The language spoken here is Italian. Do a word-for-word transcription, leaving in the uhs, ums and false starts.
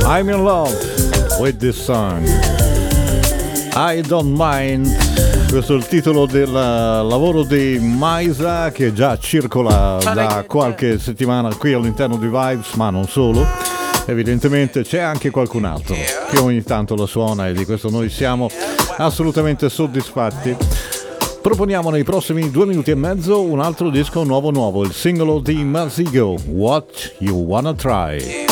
I'm in love with this song. I don't mind. Questo è il titolo del lavoro di Maisa, che già circola da qualche settimana qui all'interno di Vibes, ma non solo. Evidentemente c'è anche qualcun altro che ogni tanto la suona e di questo noi siamo assolutamente soddisfatti. Proponiamo nei prossimi due minuti e mezzo un altro disco nuovo nuovo, il singolo di Mazigo, What You Wanna Try.